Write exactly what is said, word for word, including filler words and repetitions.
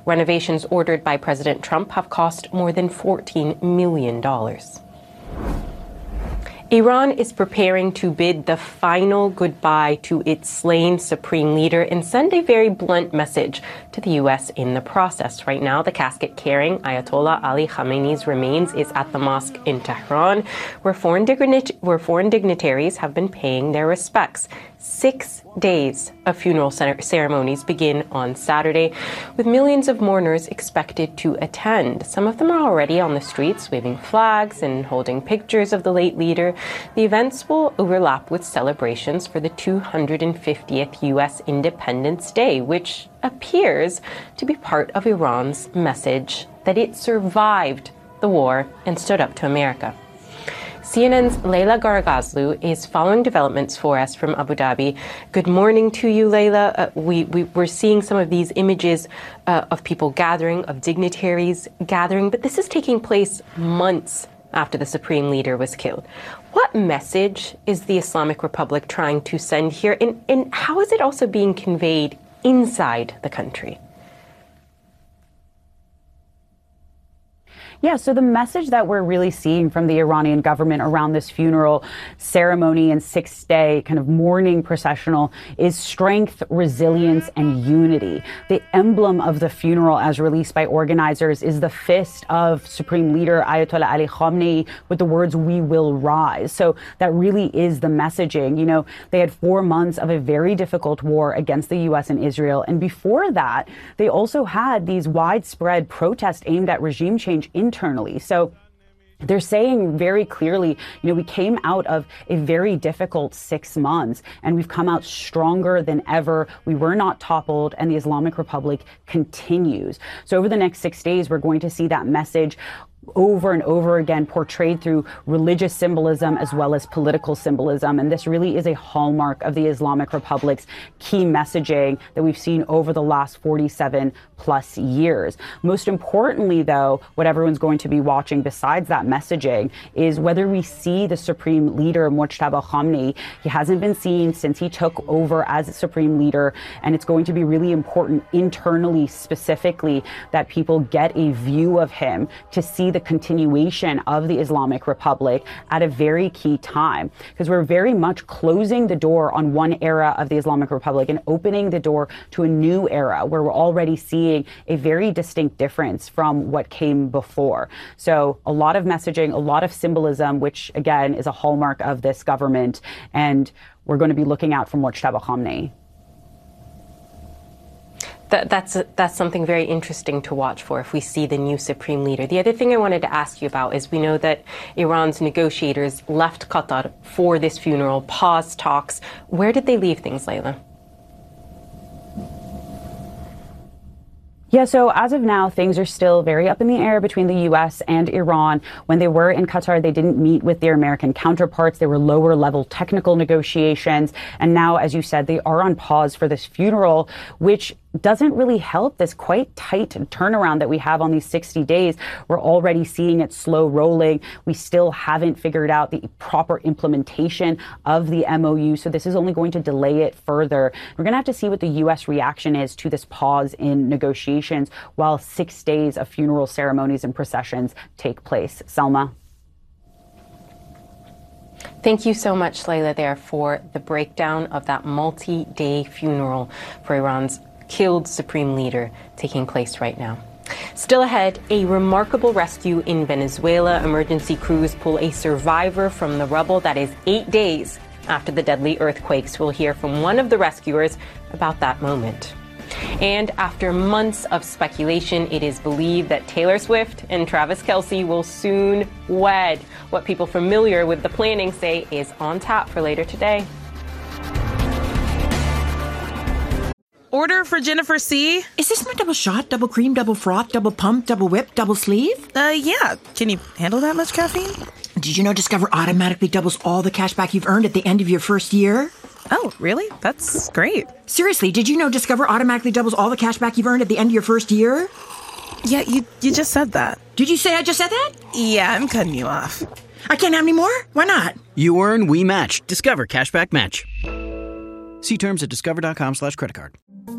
Renovations ordered by President Trump have cost more than fourteen million dollars. Iran is preparing to bid the final goodbye to its slain supreme leader and send a very blunt message to the U S in the process. Right now, the casket carrying Ayatollah Ali Khamenei's remains is at the mosque in Tehran, where foreign, dignit- where foreign dignitaries have been paying their respects. Six days of funeral ceremonies begin on Saturday, with millions of mourners expected to attend. Some of them are already on the streets waving flags and holding pictures of the late leader. The events will overlap with celebrations for the two hundred fiftieth U S Independence Day, which appears to be part of Iran's message that it survived the war and stood up to America. C N N's Leila Garagazlu is following developments for us from Abu Dhabi. Good morning to you, Leila. Uh, we, we, we're seeing some of these images uh, of people gathering, of dignitaries gathering, but this is taking place months after the supreme leader was killed. What message is the Islamic Republic trying to send here, and, and how is it also being conveyed inside the country? Yeah, so the message that we're really seeing from the Iranian government around this funeral ceremony and six-day kind of mourning processional is strength, resilience, and unity. The emblem of the funeral, as released by organizers, is the fist of Supreme Leader Ayatollah Ali Khamenei with the words, "We will rise." So that really is the messaging. You know, they had four months of a very difficult war against the U S and Israel. And before that, they also had these widespread protests aimed at regime change in internally. So they're saying very clearly, you know, we came out of a very difficult six months and we've come out stronger than ever. We were not toppled, and the Islamic Republic continues. So over the next six days, we're going to see that message over and over again portrayed through religious symbolism as well as political symbolism. And this really is a hallmark of the Islamic Republic's key messaging that we've seen over the last forty-seven plus years. Most importantly, though, what everyone's going to be watching besides that messaging is whether we see the supreme leader, Mojtaba Khamenei. He hasn't been seen since he took over as supreme leader. And it's going to be really important internally, specifically, that people get a view of him to see the continuation of the Islamic Republic at a very key time, because we're very much closing the door on one era of the Islamic Republic and opening the door to a new era where we're already seeing a very distinct difference from what came before. So a lot of messaging, a lot of symbolism, which again is a hallmark of this government, and we're going to be looking out from Mojtaba Khamenei. That, that's that's something very interesting to watch for if we see the new supreme leader. The other thing I wanted to ask you about is we know that Iran's negotiators left Qatar for this funeral, paused talks. Where did they leave things, Leila? Yeah, so as of now, things are still very up in the air between the U S and Iran. When they were in Qatar, they didn't meet with their American counterparts. They were lower level technical negotiations. And now, as you said, they are on pause for this funeral, which doesn't really help this quite tight turnaround that we have on these sixty days. We're already seeing it slow rolling. We still haven't figured out the proper implementation of the M O U. So this is only going to delay it further. We're going to have to see what the U S reaction is to this pause in negotiations while six days of funeral ceremonies and processions take place. Selma. Thank you so much, Leila, there for the breakdown of that multi-day funeral for Iran's killed supreme leader taking place right now. Still ahead, a remarkable rescue in Venezuela. Emergency crews pull a survivor from the rubble. That is eight days after the deadly earthquakes. We'll hear from one of the rescuers about that moment. And after months of speculation, it is believed that Taylor Swift and Travis Kelce will soon wed. What people familiar with the planning say is on tap for later today. Order for Jennifer C. Is this my double shot, double cream, double froth, double pump, double whip, double sleeve? Uh, yeah. Can you handle that much caffeine? Did you know Discover automatically doubles all the cash back you've earned at the end of your first year? Oh, really? That's great. Seriously, did you know Discover automatically doubles all the cash back you've earned at the end of your first year? Yeah, you you just said that. Did you say I just said that? Yeah, I'm cutting you off. I can't have any more? Why not? You earn, we match. Discover Cashback Match. See terms at discover.com slash credit card.